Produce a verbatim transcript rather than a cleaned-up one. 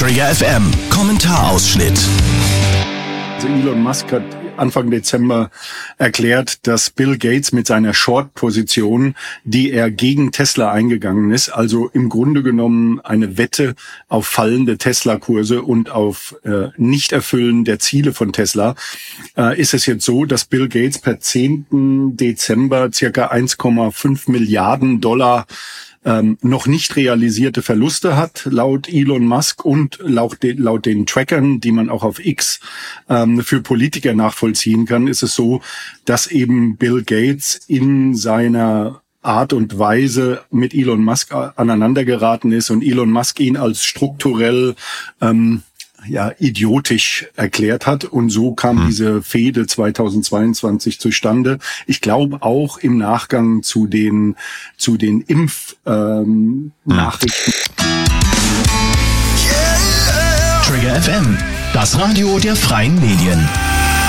Trigger F M Kommentarausschnitt. Also Elon Musk hat Anfang Dezember erklärt, dass Bill Gates mit seiner Short-Position, die er gegen Tesla eingegangen ist, also im Grunde genommen eine Wette auf fallende Tesla-Kurse und auf äh, Nichterfüllen der Ziele von Tesla, äh, ist es jetzt so, dass Bill Gates per zehnten Dezember circa eins Komma fünf Milliarden Dollar Ähm, noch nicht realisierte Verluste hat, laut Elon Musk und laut, de, laut den Trackern, die man auch auf X ähm, für Politiker nachvollziehen kann, ist es so, dass eben Bill Gates in seiner Art und Weise mit Elon Musk aneinandergeraten ist und Elon Musk ihn als strukturell ähm, ja idiotisch erklärt hat, und so kam hm. diese Fehde zweitausendzweiundzwanzig zustande. Ich glaube auch im Nachgang zu den zu den Impfnachrichten. Ähm, hm. Trigger F M, das Radio der freien Medien.